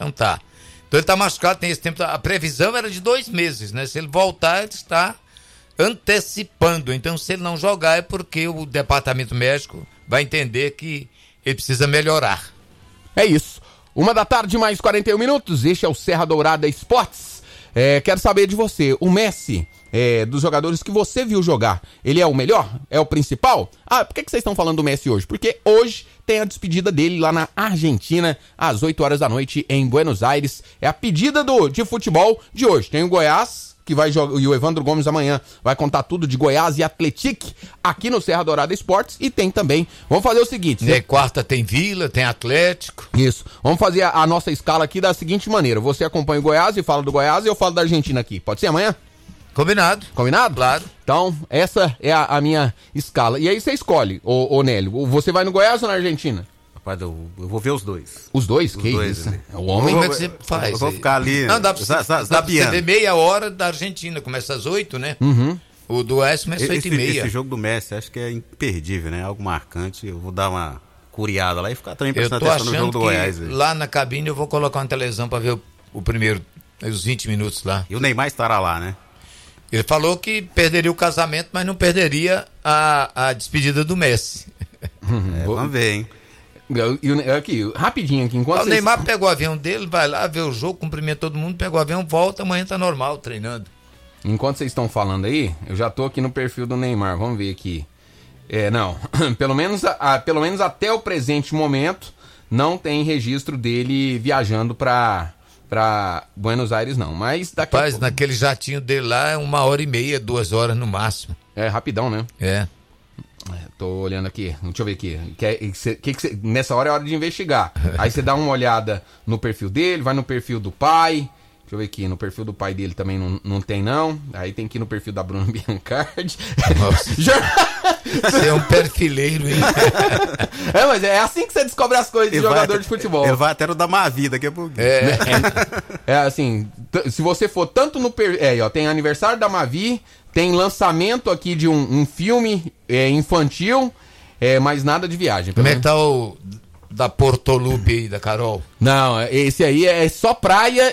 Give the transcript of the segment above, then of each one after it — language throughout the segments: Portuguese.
Então tá. Então ele tá machucado, tem esse tempo. A previsão era de 2 meses, né? Se ele voltar, ele está antecipando. Então, se ele não jogar, é porque o departamento médico vai entender que ele precisa melhorar. É isso. 1h mais 41 minutos. Este é o Serra Dourada Esportes. Quero saber de você. O Messi, dos jogadores que você viu jogar, ele é o melhor? É o principal? Por que vocês estão falando do Messi hoje? Porque hoje tem a despedida dele lá na Argentina, às 8 horas da noite, em Buenos Aires. É a pedida de futebol de hoje. Tem o Goiás, que vai jogar, e o Evandro Gomes amanhã vai contar tudo de Goiás e Atlético aqui no Serra Dourada Esportes. E tem também, vamos fazer o seguinte... Quarta tem Vila, tem Atlético. Isso, vamos fazer a nossa escala aqui da seguinte maneira: você acompanha o Goiás e fala do Goiás e eu falo da Argentina aqui. Pode ser amanhã? Combinado. Combinado? Claro. Então, essa é a minha escala. E aí você escolhe, ô Nélio, você vai no Goiás ou na Argentina? Rapaz, eu vou ver os dois. Os dois? Os que dois, isso? né? O homem... Como é que você faz? Eu vou ficar ali... Não, dá pra você ver meia hora da Argentina. Começa às 8, né? Uhum. O do Goiás começa às 8h30. Esse jogo do Messi, acho que é imperdível, né? Algo marcante. Eu vou dar uma curiada lá e ficar também prestando atenção no jogo do Goiás. Lá na cabine eu vou colocar uma televisão pra ver o primeiro, os 20 minutos lá. E o Neymar estará lá, né? Ele falou que perderia o casamento, mas não perderia a despedida do Messi. Vamos ver, hein? Aqui, rapidinho aqui, enquanto O Neymar pegou o avião dele, vai lá ver o jogo, cumprimenta todo mundo, pega o avião, volta, amanhã tá normal, treinando. Enquanto vocês estão falando aí, eu já tô aqui no perfil do Neymar, vamos ver aqui. Não, pelo menos até o presente momento, não tem registro dele viajando pra Buenos Aires, não. Mas daqui Rapaz, naquele jatinho dele lá é 1h30, 2 horas no máximo. É rapidão, né? É. Tô olhando aqui, deixa eu ver aqui. Nessa hora é hora de investigar. Aí você dá uma olhada no perfil dele, vai no perfil do pai. Deixa eu ver aqui, no perfil do pai dele também não tem, não. Aí tem que ir no perfil da Bruna Biancardi. Nossa. Você é um perfileiro, hein? Mas é assim que você descobre as coisas de jogador de futebol. Ele vai até no da Mavi daqui a pouquinho. Assim, se você for tanto no perfil... tem aniversário da Mavi, tem lançamento aqui de um filme infantil, mas nada de viagem. Como é que tá o da Portolupe aí, da Carol? Não, esse aí é só praia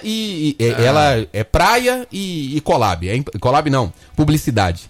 ela é praia e collab. Collab não, publicidade.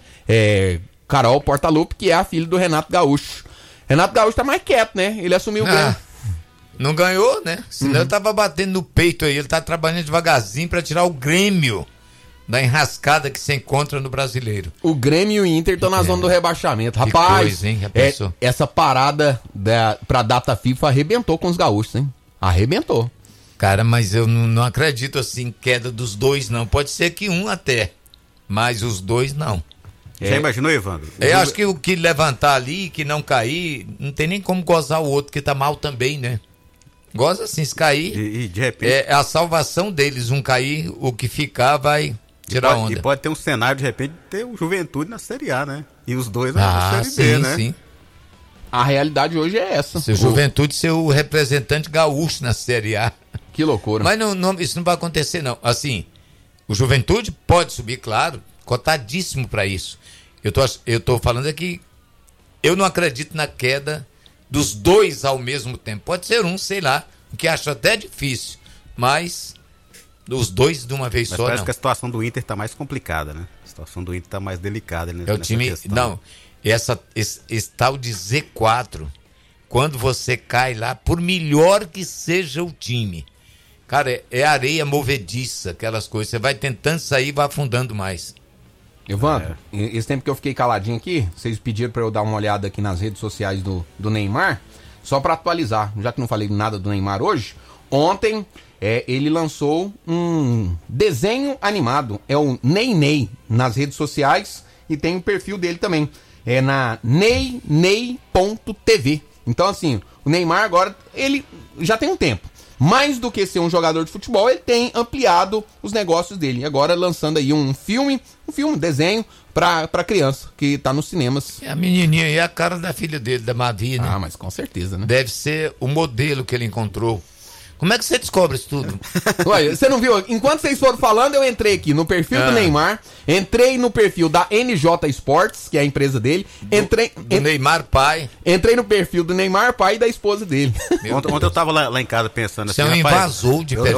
Carol Portalupe, que é a filha do Renato Gaúcho. Renato Gaúcho tá mais quieto, né? Ele assumiu o Grêmio. Não ganhou, né? Senão ele tava batendo no peito aí. Ele tá trabalhando devagarzinho pra tirar o Grêmio da enrascada que se encontra no Brasileiro. O Grêmio e o Inter estão na zona do rebaixamento. Que Rapaz, coisa, hein? Já pensou? Essa parada pra data FIFA arrebentou com os gaúchos, hein? Arrebentou. Cara, mas eu não acredito assim, queda dos dois, não. Pode ser que um até, mas os dois não. Já imaginou, Evandro? Eu acho que o que levantar ali, que não cair, não tem nem como gozar o outro que tá mal também, né? Goza assim, se cair, E de repente... é a salvação deles. Um cair, o que ficar vai tirar onda. E pode ter um cenário, de repente, ter o Juventude na Série A, né? E os dois na Série B, né? Sim. A realidade hoje é essa. Se o Juventude ser o representante gaúcho na Série A. Que loucura. Mas isso não vai acontecer, não. Assim, o Juventude pode subir, claro, cotadíssimo para isso. Eu tô falando aqui, eu não acredito na queda dos dois ao mesmo tempo. Pode ser um, sei lá, o que acho até difícil, mas os dois de uma vez mas só, parece não. que a situação do Inter tá mais complicada, né? A situação do Inter tá mais delicada. É o time, questão. não, esse tal de Z4, quando você cai lá, por melhor que seja o time, cara, é areia movediça, aquelas coisas, você vai tentando sair e vai afundando mais. Evandro, esse tempo que eu fiquei caladinho aqui, vocês pediram pra eu dar uma olhada aqui nas redes sociais do Neymar, só pra atualizar, já que não falei nada do Neymar hoje. Ontem ele lançou um desenho animado, é o Ney nas redes sociais, e tem o perfil dele também, é na ney.tv. Então assim, o Neymar agora, ele já tem um tempo. Mais do que ser um jogador de futebol, ele tem ampliado os negócios dele. Agora lançando aí um desenho pra criança, que tá nos cinemas. A menininha aí é a cara da filha dele, da Mavi, né? Ah, mas com certeza, né? Deve ser o modelo que ele encontrou. Como é que você descobre isso tudo? Ué, você não viu? Enquanto vocês foram falando, eu entrei aqui no perfil do Neymar, entrei no perfil da NJ Sports, que é a empresa dele, do Neymar pai. Entrei no perfil do Neymar pai e da esposa dele. Ontem eu tava lá em casa pensando Você assim, é um invasor de